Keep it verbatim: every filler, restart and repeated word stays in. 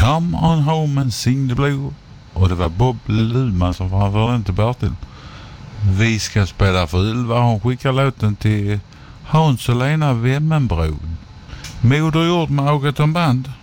Come on home and sing the blue. Och det var Bob Luma som framförde den till Bertil. Vi ska spela för Ylva. Hon skickar låten till Hans och Lena Wemmenbro. Moder Jord med Augustin Band.